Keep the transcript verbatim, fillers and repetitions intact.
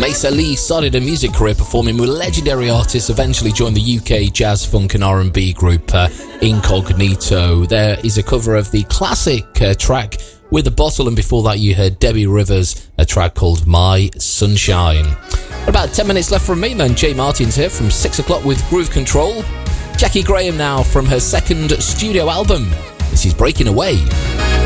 Mesa Lee started her music career performing with legendary artists, eventually joined the U K jazz, funk and R and B group uh, Incognito. There is a cover of the classic uh, track With a Bottle, and before that you heard Debbie Rivers, a track called My Sunshine. About ten minutes left from me then. Jay Martin's here from six o'clock with Groove Control. Jackie Graham now from her second studio album. This is Breaking Away.